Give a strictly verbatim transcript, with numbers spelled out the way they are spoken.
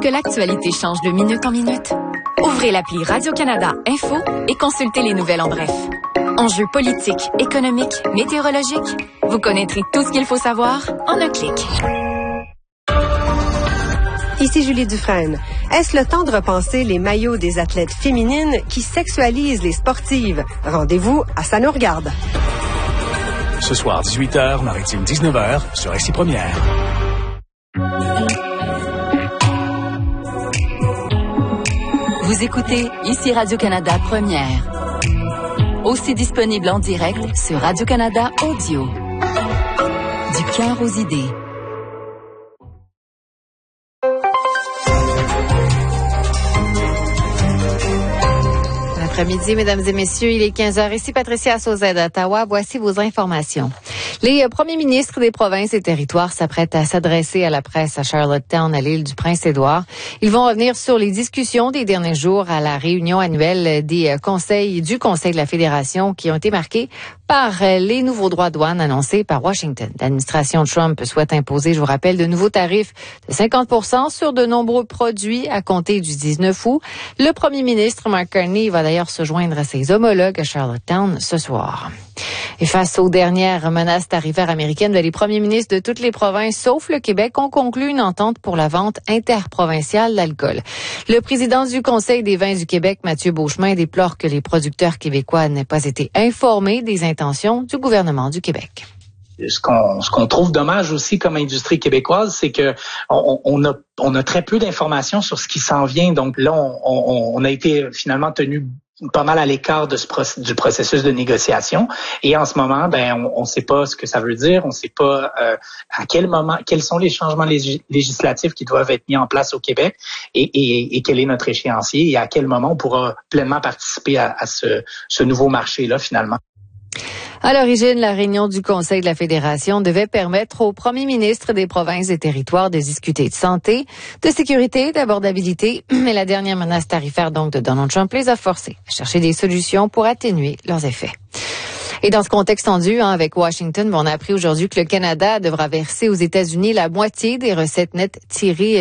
que l'actualité change de minute en minute? Ouvrez l'appli Radio-Canada Info et consultez les nouvelles en bref. Enjeux politiques, économiques, météorologiques, vous connaîtrez tout ce qu'il faut savoir en un clic. Ici Julie Dufresne. Est-ce le temps de repenser les maillots des athlètes féminines qui sexualisent les sportives? Rendez-vous à Ça nous regarde. Ce soir, dix-huit heures, Maritime dix-neuf heures, sur R C I Première. Vous écoutez ici Radio-Canada Première. Aussi disponible en direct sur Radio-Canada Audio. Du cœur aux idées. Après-midi, mesdames et messieurs, il est quinze heures. Ici Patricia Sauzet d'Ottawa. Voici vos informations. Les premiers ministres des provinces et territoires s'apprêtent à s'adresser à la presse à Charlottetown, à l'île du Prince-Édouard. Ils vont revenir sur les discussions des derniers jours à la réunion annuelle des conseils du Conseil de la Fédération qui ont été marquées par les nouveaux droits de douane annoncés par Washington. L'administration Trump souhaite imposer, je vous rappelle, de nouveaux tarifs de cinquante pour cent sur de nombreux produits à compter du dix-neuf août. Le premier ministre Mark Carney va d'ailleurs se joindre à ses homologues à Charlottetown ce soir. Et face aux dernières menaces tarifaires américaines, les premiers ministres de toutes les provinces, sauf le Québec, ont conclu une entente pour la vente interprovinciale d'alcool. Le président du Conseil des vins du Québec, Mathieu Beauchemin, déplore que les producteurs québécois n'aient pas été informés des intentions du gouvernement du Québec. Ce qu'on, ce qu'on trouve dommage aussi comme industrie québécoise, c'est que on, on a, on a très peu d'informations sur ce qui s'en vient. Donc là, on, on, on a été finalement tenu pas mal à l'écart de ce proc- du processus de négociation. Et en ce moment, ben, on ne sait pas ce que ça veut dire. On ne sait pas euh, à quel moment, quels sont les changements lég- législatifs qui doivent être mis en place au Québec et, et, et quel est notre échéancier et à quel moment on pourra pleinement participer à, à ce, ce nouveau marché-là finalement. À l'origine, la réunion du Conseil de la Fédération devait permettre aux premiers ministres des provinces et territoires de discuter de santé, de sécurité, d'abordabilité, mais la dernière menace tarifaire donc de Donald Trump les a forcés à chercher des solutions pour atténuer leurs effets. Et dans ce contexte tendu, hein, avec Washington, on a appris aujourd'hui que le Canada devra verser aux États-Unis la moitié des recettes nettes tirées